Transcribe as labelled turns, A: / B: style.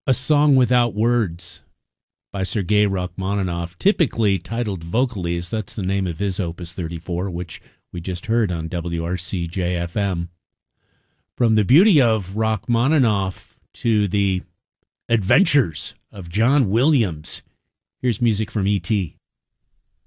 A: A Song Without Words by Sergei Rachmaninoff, typically titled Vocalese. That's the name of his Opus 34, which we just heard on WRC-JFM. From the beauty of Rachmaninoff to the adventures of John Williams, here's music from E.T.